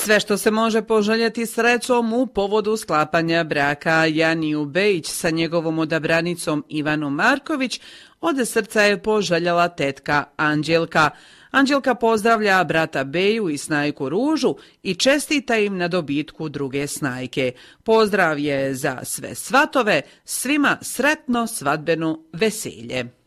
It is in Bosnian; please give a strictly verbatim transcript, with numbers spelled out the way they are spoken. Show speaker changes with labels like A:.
A: Sve što se može poželjeti srećom u povodu sklapanja braka Janiju Bejić sa njegovom odabranicom Ivanu Marković, od srca je poželjela tetka Anđelka. Anđelka pozdravlja brata Beju i snajku Ružu i čestita im na dobitku druge snajke. Pozdrav je za sve svatove, svima sretno svadbeno veselje.